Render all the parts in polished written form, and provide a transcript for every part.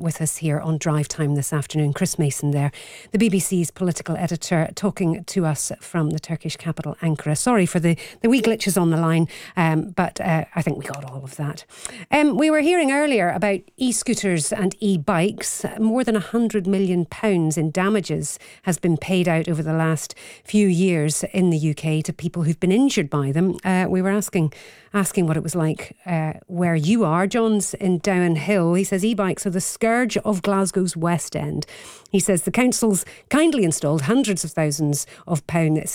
with us here on Drive Time this afternoon. Chris Mason there, the BBC's political editor, talking to us from the Turkish capital, Ankara. Sorry for the wee glitches on the line, but I think we got all of that. We were hearing earlier about e-scooters and e-bikes. More than £100 million in damages has been paid out over the last few years in the UK to people who've been injured by them. We were asking what it was like where you are. John's in Down Hill. He says e-bikes are the scourge of Glasgow's West End. He says the council's kindly installed hundreds of thousands of pounds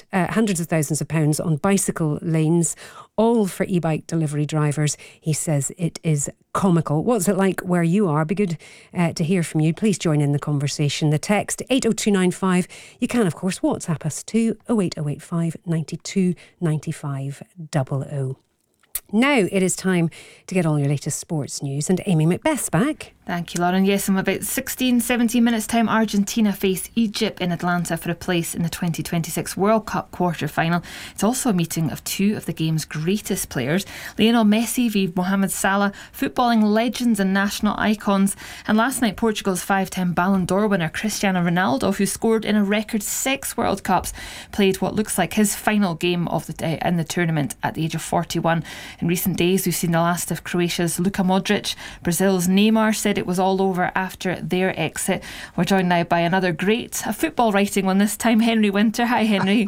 on bicycle lanes, all for e-bike delivery drivers. He says it is comical. What's it like where you are? Be good to hear from you. Please join in the conversation. The text 80295. You can, of course, WhatsApp us to 08085 92 95 00. Now it is time to get all your latest sports news, and Amy Macbeth's back. Thank you, Lauren. Yes, in about 17 minutes time, Argentina face Egypt in Atlanta for a place in the 2026 World Cup quarter-final. It's also a meeting of two of the game's greatest players, Lionel Messi v Mohamed Salah, footballing legends and national icons. And last night, Portugal's 5-time Ballon d'Or winner Cristiano Ronaldo, who scored in a record 6 World Cups, played what looks like his final game of the day in the tournament at the age of 41. In recent days, we've seen the last of Croatia's Luka Modric. Brazil's Neymar said it was all over after their exit. We're joined now by another great, a football writing one this time, Henry Winter. Hi, Henry.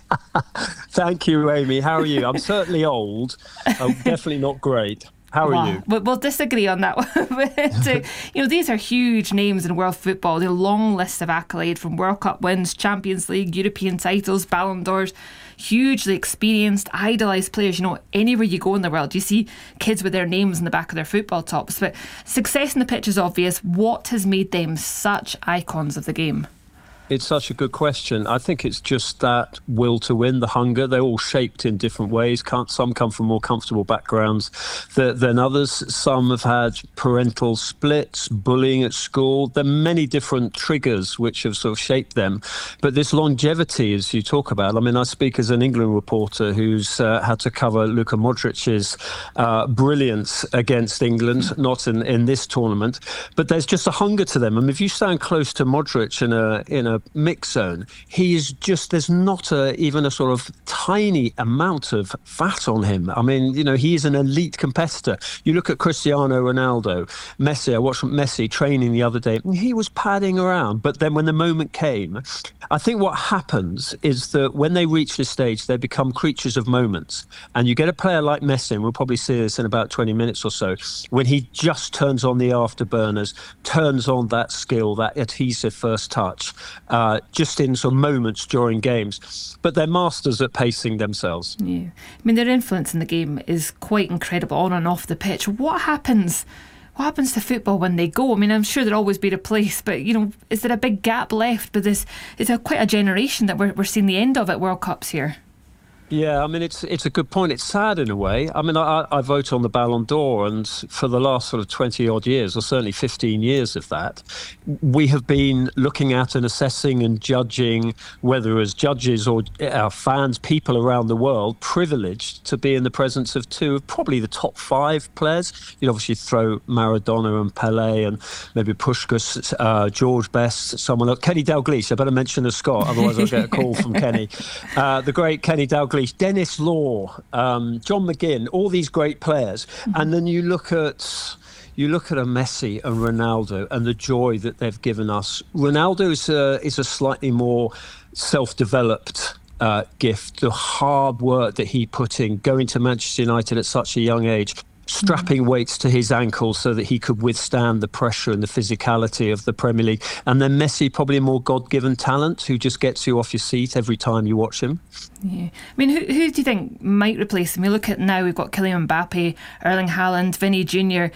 Thank you, Amy. How are you? I'm certainly old. I'm definitely not great. How are you? We'll disagree on that one. But, these are huge names in world football. They're a long list of accolades, from World Cup wins, Champions League, European titles, Ballon d'Ors. Hugely experienced, idolised players. Anywhere you go in the world, you see kids with their names in the back of their football tops. But success in the pitch is obvious. What has made them such icons of the game? It's such a good question. I think it's just that will to win, the hunger. They're all shaped in different ways. Some come from more comfortable backgrounds than others. Some have had parental splits, bullying at school. There are many different triggers which have sort of shaped them. But this longevity, as you talk about, I speak as an England reporter who's had to cover Luka Modric's brilliance against England, not in this tournament. But there's just a hunger to them. If you stand close to Modric in a mix zone, he is just, there's not even a sort of tiny amount of fat on him. He is an elite competitor. You look at Cristiano Ronaldo, Messi. I watched Messi training the other day. He was padding around, but then when the moment came, I think what happens is that when they reach this stage, they become creatures of moments. And you get a player like Messi, and we'll probably see this in about 20 minutes or so, when he just turns on the afterburners, turns on that skill, that adhesive first touch, just in some moments during games. But they're masters at pacing themselves. Yeah. Their influence in the game is quite incredible on and off the pitch. What happens to football when they go? I'm sure there'll always be a place, but, is there a big gap left with this? It's quite a generation that we're seeing the end of at World Cups here. Yeah, it's a good point. It's sad in a way. I vote on the Ballon d'Or, and for the last sort of 20 odd years, or certainly 15 years of that, we have been looking at and assessing and judging, whether as judges or our fans, people around the world, privileged to be in the presence of two of probably the top 5 players. You'd obviously throw Maradona and Pelé and maybe Puskas, George Best, someone else. Kenny Dalglish. I better mention the Scot, otherwise I'll get a call from Kenny. The great Kenny Dalglish. Dennis Law, John McGinn, all these great players. Mm-hmm. And then you look at a Messi and Ronaldo and the joy that they've given us. Ronaldo is a slightly more self-developed gift. The hard work that he put in, going to Manchester United at such a young age, strapping weights to his ankles so that he could withstand the pressure and the physicality of the Premier League. And then Messi, probably a more God-given talent who just gets you off your seat every time you watch him. Yeah. Who do you think might replace him? We look at now, we've got Kylian Mbappe, Erling Haaland, Vinny Jr.,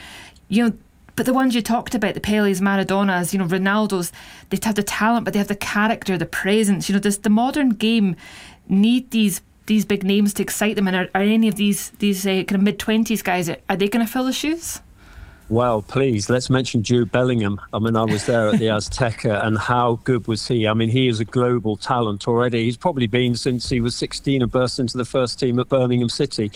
but the ones you talked about, the Pelés, Maradonas, Ronaldos, they have the talent, but they have the character, the presence. Does the modern game need these big names to excite them? And are any of these kind of mid-20s guys, are they going to fill the shoes? Well, please, let's mention Jude Bellingham. I was there at the Azteca, and how good was he? He is a global talent already. He's probably been since he was 16 and burst into the first team at Birmingham City.